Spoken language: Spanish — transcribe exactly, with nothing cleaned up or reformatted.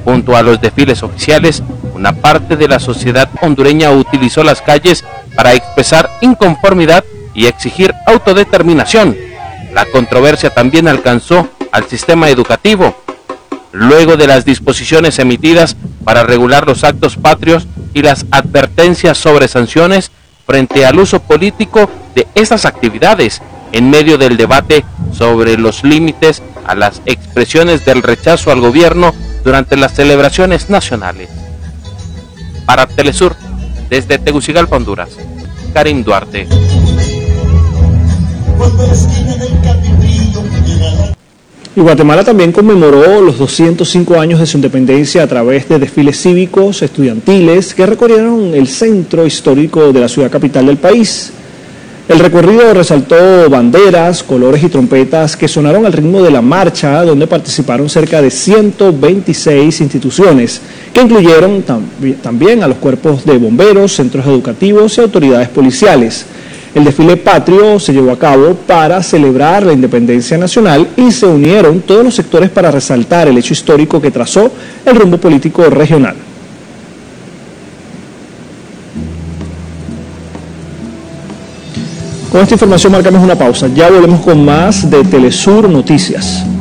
Junto a los desfiles oficiales, una parte de la sociedad hondureña utilizó las calles para expresar inconformidad y exigir autodeterminación. La controversia también alcanzó al sistema educativo, luego de las disposiciones emitidas para regular los actos patrios y las advertencias sobre sanciones frente al uso político de estas actividades, en medio del debate sobre los límites a las expresiones del rechazo al gobierno durante las celebraciones nacionales. Para Telesur, desde Tegucigalpa, Honduras, Karim Duarte. Y Guatemala también conmemoró los doscientos cinco años de su independencia a través de desfiles cívicos estudiantiles que recorrieron el centro histórico de la ciudad capital del país. El recorrido resaltó banderas, colores y trompetas que sonaron al ritmo de la marcha, donde participaron cerca de ciento veintiséis instituciones, que incluyeron tam- también a los cuerpos de bomberos, centros educativos y autoridades policiales. El desfile patrio se llevó a cabo para celebrar la independencia nacional y se unieron todos los sectores para resaltar el hecho histórico que trazó el rumbo político regional. Con esta información marcamos una pausa. Ya volvemos con más de Telesur Noticias.